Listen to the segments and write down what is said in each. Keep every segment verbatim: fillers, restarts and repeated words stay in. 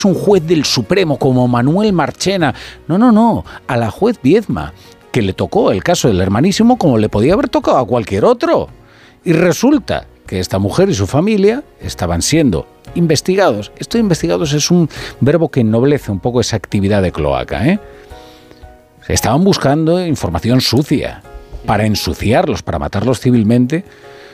un juez del Supremo como Manuel Marchena. No, no, no, a la juez Viedma, que le tocó el caso del hermanísimo como le podía haber tocado a cualquier otro. Y resulta que esta mujer y su familia estaban siendo investigados. Esto de investigados es un verbo que ennoblece un poco esa actividad de cloaca, ¿eh? Estaban buscando información sucia para ensuciarlos, para matarlos civilmente.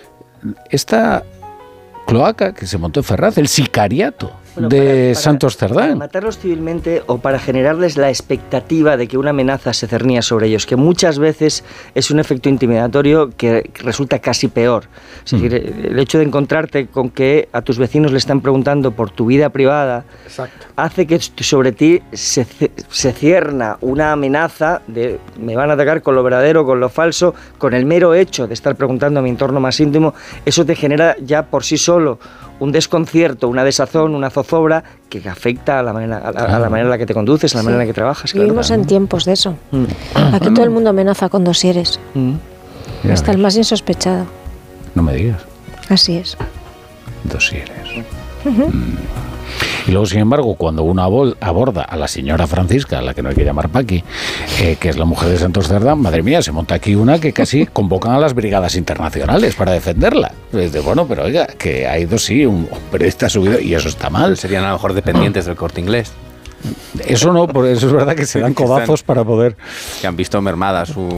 Esta cloaca que se montó en Ferraz, el sicariato bueno, de para, para, Santos Cerdán. Para matarlos civilmente o para generarles la expectativa de que una amenaza se cernía sobre ellos, que muchas veces es un efecto intimidatorio que resulta casi peor. Es mm. decir, el hecho de encontrarte con que a tus vecinos le están preguntando por tu vida privada, exacto, hace que sobre ti se, se cierna una amenaza de me van a atacar con lo verdadero, con lo falso, con el mero hecho de estar preguntando a mi entorno más íntimo. Eso te genera ya por sí solo un desconcierto, una desazón, una zozobra que afecta a la manera, a la, a la, manera en la que te conduces, a la sí. manera en la que trabajas. Vivimos claro. en tiempos de eso. Mm. Aquí todo el mundo amenaza con dosieres. Mm. Hasta el más insospechado. No me digas. Así es. Dosieres. Uh-huh. Mm. Y luego, sin embargo, cuando uno aborda a la señora Francisca, a la que no hay que llamar Paqui, eh, que es la mujer de Santos Cerdán, madre mía, se monta aquí una que casi convocan a las brigadas internacionales para defenderla. Dice, bueno, pero oiga, que ha ido, sí, un periodista subido, y eso está mal. Serían a lo mejor dependientes del Corte Inglés. Eso no, por eso es verdad que se dan codazos para poder... Que han visto mermada su...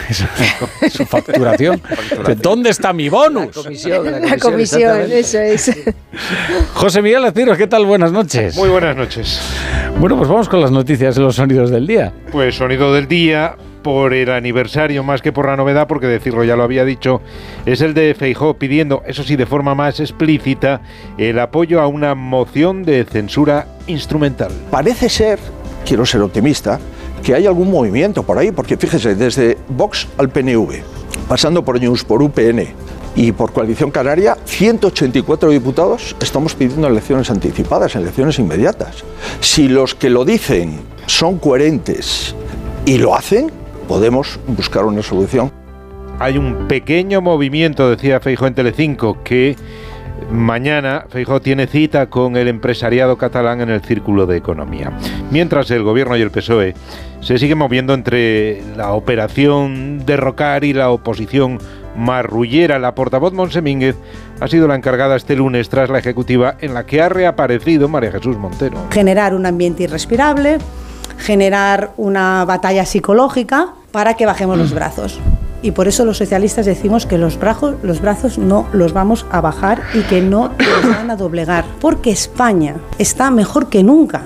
su facturación. facturación. ¿Dónde está mi bonus? La comisión, la comisión, la comisión eso es. José Miguel Aciros, ¿qué tal? Buenas noches. Muy buenas noches. Bueno, pues vamos con las noticias y los sonidos del día. Pues sonido del día... por el aniversario más que por la novedad, porque decirlo ya lo había dicho, es el de Feijóo pidiendo, eso sí, de forma más explícita, el apoyo a una moción de censura instrumental. Parece ser, quiero ser optimista, que hay algún movimiento por ahí, porque fíjese, desde Vox al P N V, pasando por News, por U P N y por Coalición Canaria, ciento ochenta y cuatro diputados estamos pidiendo elecciones anticipadas, elecciones inmediatas. Si los que lo dicen son coherentes y lo hacen, podemos buscar una solución. Hay un pequeño movimiento, decía Feijóo en Telecinco, que mañana Feijóo tiene cita con el empresariado catalán en el Círculo de Economía. Mientras el Gobierno y el P S O E se siguen moviendo entre la operación derrocar y la oposición marrullera. La portavoz Montse Mínguez ha sido la encargada este lunes tras la ejecutiva en la que ha reaparecido María Jesús Montero. Generar un ambiente irrespirable, generar una batalla psicológica para que bajemos los brazos. Y por eso los socialistas decimos que los brazos, los brazos no los vamos a bajar y que no los van a doblegar, porque España está mejor que nunca.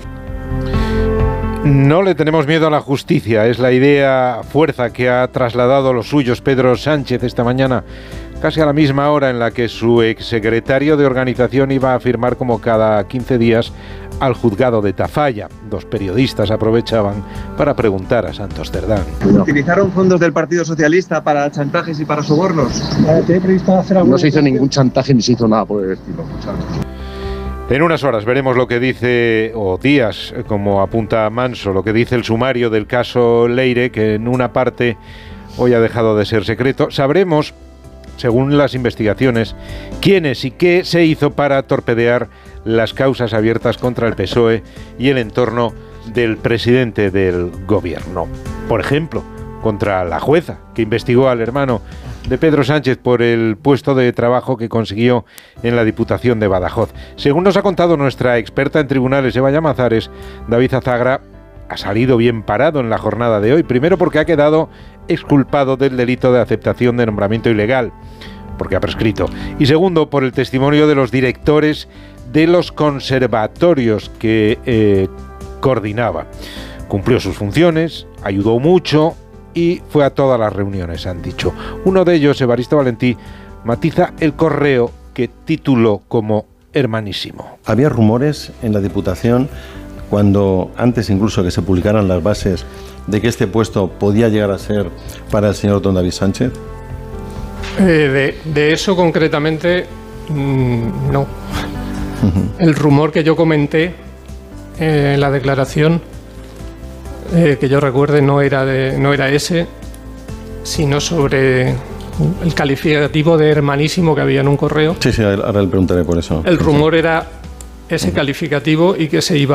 No le tenemos miedo a la justicia, es la idea fuerza que ha trasladado a los suyos Pedro Sánchez esta mañana, casi a la misma hora en la que su exsecretario de organización iba a firmar como cada quince días al juzgado de Tafalla. Dos periodistas aprovechaban para preguntar a Santos Cerdán. ¿Utilizaron fondos del Partido Socialista para chantajes y para sobornos? No se hizo ningún chantaje ni se hizo nada por el estilo. En unas horas veremos lo que dice, o días, como apunta Manso, lo que dice el sumario del caso Leire, que en una parte hoy ha dejado de ser secreto. Sabremos, según las investigaciones, quiénes y qué se hizo para torpedear las causas abiertas contra el P S O E y el entorno del presidente del gobierno. Por ejemplo, contra la jueza que investigó al hermano de Pedro Sánchez por el puesto de trabajo que consiguió en la Diputación de Badajoz. Según nos ha contado nuestra experta en tribunales, Eva Llamazares, David Azagra ha salido bien parado en la jornada de hoy. Primero porque ha quedado exculpado del delito de aceptación de nombramiento ilegal, porque ha prescrito. Y segundo, por el testimonio de los directores de los conservatorios que eh, coordinaba. Cumplió sus funciones, ayudó mucho y fue a todas las reuniones, han dicho. Uno de ellos, Evaristo Valentí, matiza el correo que tituló como hermanísimo. Había rumores en la Diputación, cuando antes incluso que se publicaran las bases, de que este puesto podía llegar a ser para el señor don David Sánchez. Eh, de, de eso concretamente, mmm, no. Uh-huh. El rumor que yo comenté eh, en la declaración, eh, que yo recuerde, no era, de, no era ese, sino sobre el calificativo de hermanísimo que había en un correo. Sí, sí, ahora le preguntaré por eso. El rumor era ese calificativo y que se iba